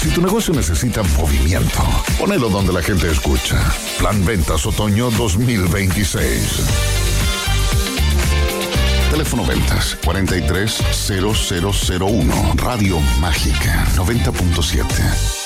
Si tu negocio necesita movimiento, ponelo donde la gente escucha. Plan Ventas Otoño 2026. Teléfono Ventas 430001. Radio Mágica 90.7.